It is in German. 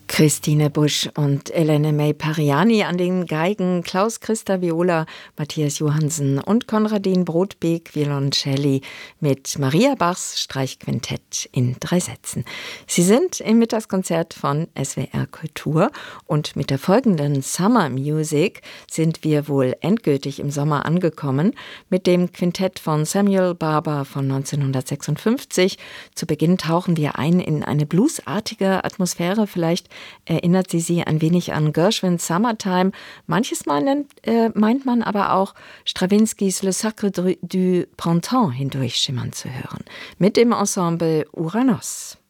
Christine Busch und Elene May Pariani an den Geigen, Klaus Christa Viola, Matthias Johansen und Konradin Brodbeek Violoncelli mit Maria Bachs Streichquintett in 3 Sätzen. Sie sind im Mittagskonzert von SWR Kultur und mit der folgenden Summer Music sind wir wohl endgültig im Sommer angekommen mit dem Quintett von Samuel Barber von 1956. Zu Beginn tauchen wir ein in eine bluesartige Atmosphäre, vielleicht erinnert sie ein wenig an Gershwins Summertime. Manches Mal meint man aber auch Strawinskys Le Sacre du Printemps hindurchschimmern zu hören. Mit dem Ensemble Uranos.